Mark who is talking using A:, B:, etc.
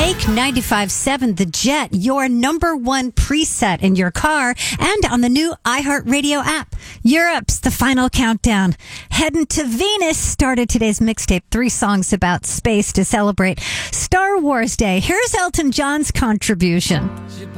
A: Make 95.7 The Jet your number one preset in your car and on the new iHeartRadio app. Europe's The Final Countdown. Heading to Venus started today's mixtape. 3 songs about space to celebrate Star Wars Day. Here's Elton John's contribution.